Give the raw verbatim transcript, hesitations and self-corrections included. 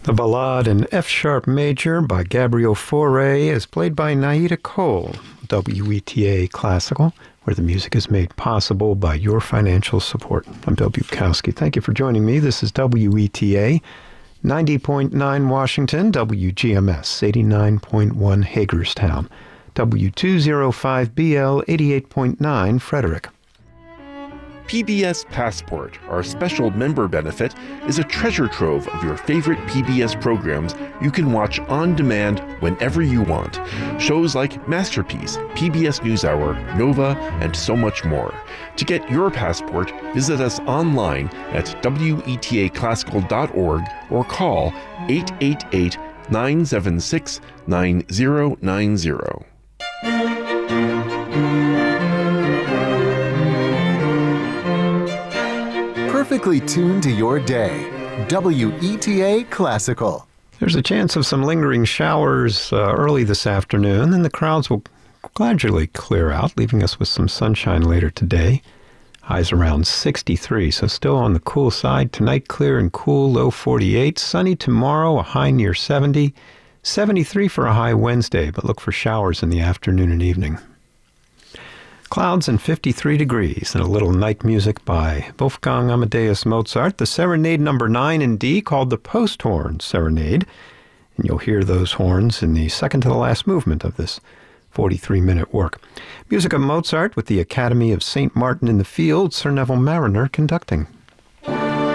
The Ballade in F-sharp major by Gabriel Fauré is played by Naida Cole, W E T A Classical, where the music is made possible by your financial support. I'm Bill Bukowski. Thank you for joining me. This is W E T A, ninety point nine Washington, W G M S, eighty-nine point one Hagerstown, W two oh five B L, eighty-eight point nine Frederick. P B S Passport, our special member benefit, is a treasure trove of your favorite P B S programs you can watch on demand whenever you want. Shows like Masterpiece, P B S NewsHour, Nova, and so much more. To get your passport, visit us online at W E T A classical dot org or call eight eight eight, nine seven six, nine zero nine zero. Perfectly tuned to your day. W E T A Classical. There's a chance of some lingering showers uh, early this afternoon, then the clouds will gradually clear out, leaving us with some sunshine later today. Highs around sixty-three, so still on the cool side. Tonight, clear and cool, low forty-eight. Sunny tomorrow, a high near seventy. seventy-three for a high Wednesday, but look for showers in the afternoon and evening. Clouds and fifty-three degrees, and a little night music by Wolfgang Amadeus Mozart, the Serenade number nine in D, called the Post-Horn Serenade. And you'll hear those horns in the second to the last movement of this forty-three minute work. Music of Mozart with the Academy of Saint Martin in the Fields, Sir Neville Marriner conducting.